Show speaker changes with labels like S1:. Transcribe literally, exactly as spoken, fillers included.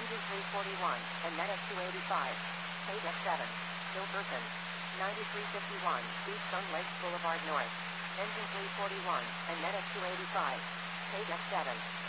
S1: Engine three forty-one, and net at two eighty-five. Take F seven. Hilperton. ninety-three fifty-one, East Sun Lakes Boulevard North. Engine three forty-one, and net at two eighty-five. Take F seven.